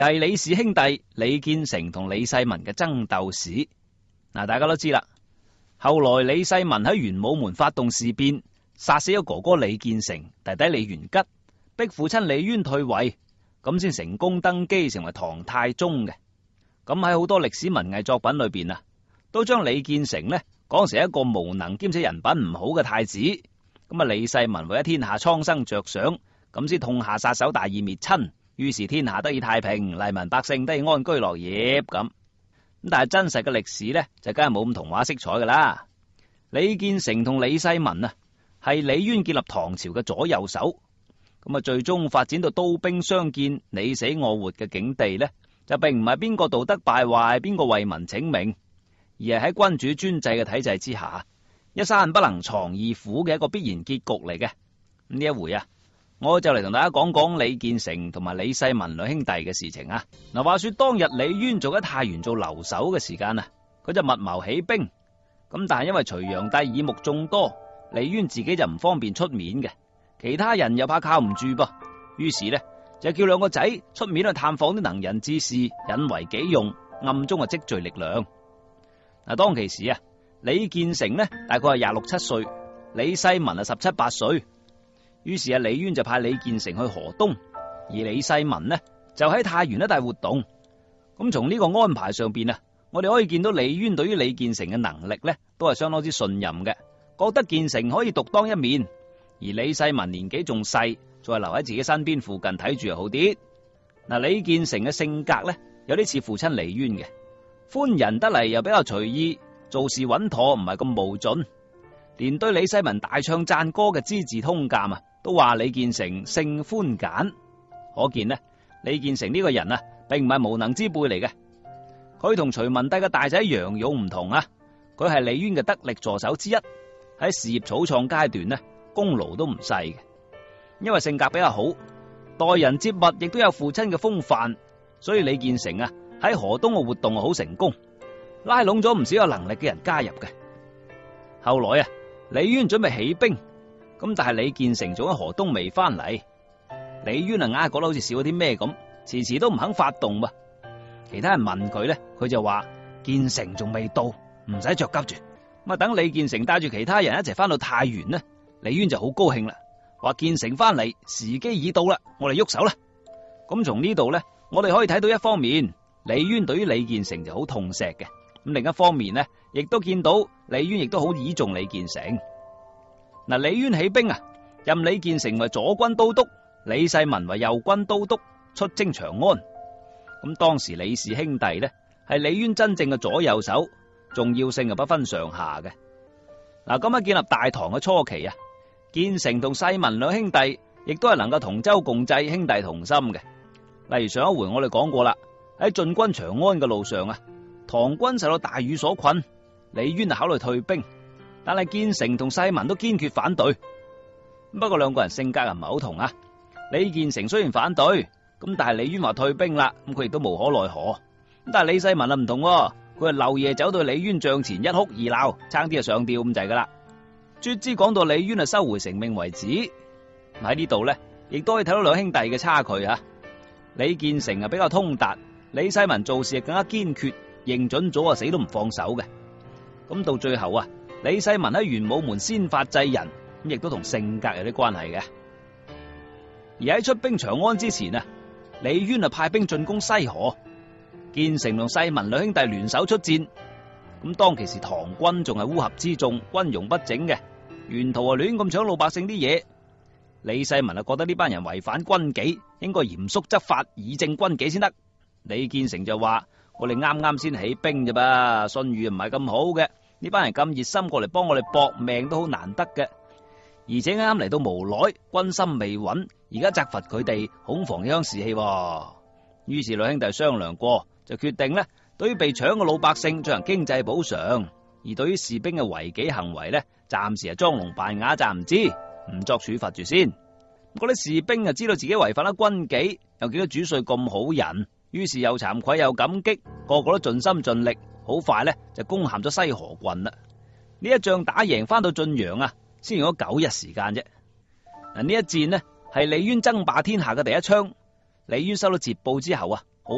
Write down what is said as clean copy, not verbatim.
係李氏兄弟李建成同李世民嘅爭鬥史。大家都知啦，後來李世民喺玄武門發動事變，殺死咗哥哥李建成、弟弟李元吉，逼父親李淵退位，咁先成功登基成為唐太宗嘅。咁喺好多歷史文藝作品裏邊都將李建成呢講成一個無能兼且人品唔好嘅太子。咁李世民為咗天下蒼生着想，咁先痛下殺手，大義滅親，於是天下得以太平，黎民百姓得以安居樂業咁。但係真實嘅歷史呢，就梗係冇咁童話色彩噶啦。李建成同李世民係李淵建立唐朝嘅左右手，咁最終發展到刀兵相見、你死我活嘅境地呢，就並唔係邊個道德敗壞，邊個為民請命，而係喺君主專制嘅體制之下，一山不能藏二虎嘅一個必然結局嚟嘅。呢一回我就嚟同大家講講李建成同埋李世民兩兄弟嘅事情啊。話說當日李淵做喺太原做留守嘅時間佢就密謀起兵，咁但係因為隋煬帝耳目眾多，李淵自己就唔方便出面嘅，其他人又怕靠唔住噃，於是就叫兩個仔出面去探訪啲能人志士，引為己用，暗中積聚力量。當其時李建成大概係26、27歲，李世民17、18歲。於是李淵就派李建成去河東，而李世民就喺太原一帶活動。咁從呢個安排上邊我哋可以見到李淵對於李建成嘅能力都係相當之信任嘅，覺得建成可以獨當一面。而李世民年紀仲細，再留喺自己身邊附近睇住又好啲。李建成嘅性格有啲似父親李淵嘅，寬仁得嚟又比較隨意，做事穩妥，唔係咁冒進。連對李世民大唱讚歌嘅資治通鑑都話李建成性寬簡，可見李建成呢個人並唔係無能之輩嚟嘅。佢同隋文帝嘅大仔楊勇唔同佢係李淵嘅得力助手之一，喺事業草創階段功勞都唔細嘅。因為性格比較好，待人接物亦都有父親嘅風範，所以李建成喺河東嘅活動好成功，拉攏咗唔少有能力嘅人加入嘅。後來李淵準備起兵，咁但係李建成仲喺河東未翻嚟，李淵硬係覺得好似少咗啲咩咁，遲遲都唔肯發動。其他人問佢佢就話建成仲未到，唔使着急住。等李建成帶住其他人一齊翻到太原李淵就好高興啦，話建成翻嚟，時機已到啦，我哋喐手啦。咁從呢度我哋可以睇到一方面，李淵對於李建成就好痛錫嘅。咁另一方面亦都見到李淵亦都好倚重李建成。李淵起兵任李建成為左軍都督，李世民為右軍都督，出征長安。咁當時李氏兄弟係李淵真正嘅左右手，重要性不分上下嘅。咁喺建立大唐嘅初期建成同世民兩兄弟亦都係能夠同舟共濟、兄弟同心嘅。例如上一回我哋講過啦，喺進軍長安嘅路上唐軍受到大雨所困，李淵考慮退兵，但係建成同世民都堅決反對。不過兩個人性格唔係好同李建成雖然反對，咁但係李淵話退兵啦，咁佢亦都無可奈何。但係李世民唔同，佢係漏夜走到李淵帳前一哭二鬧，差啲就上吊咁滯噶啦。卒之講到李淵收回成命為止。喺呢度亦都可以睇到兩兄弟嘅差距李建成比較通達，李世民做事更加堅決，認準咗死都唔放手嘅。咁到最後李世民喺玄武門先發制人，咁亦都同性格有啲關係嘅。而喺出兵長安之前李淵派兵進攻西河，建成同世民兩兄弟聯手出戰。咁當其時唐軍仲係烏合之眾，軍容不整嘅，沿途亂咁搶老百姓啲嘢。李世民覺得呢班人違反軍紀，應該嚴肅執法，以正軍紀先得。李建成就話：我哋啱啱先起兵啫噃，信譽唔係咁好嘅，呢班人咁熱心過嚟幫我哋搏命都好難得嘅。而且啱啱嚟到無耐，軍心未穩，而家責罰佢哋，恐防影響士氣。於是兩兄弟商量過，就決定對於被搶嘅老百姓進行經濟補償，而對於士兵嘅違紀行為暫時係裝聾扮啞，暫唔知，唔作處罰住先。嗰啲士兵知道自己違反咗軍紀，又見到主帥咁好人，於是又慚愧又感激，個個都盡心盡力，好快就攻陷咗西河郡啦。呢一仗打贏，翻到晉陽先用咗9日時間啫。呢一戰係李淵爭霸天下嘅第一槍。李淵收到捷報之後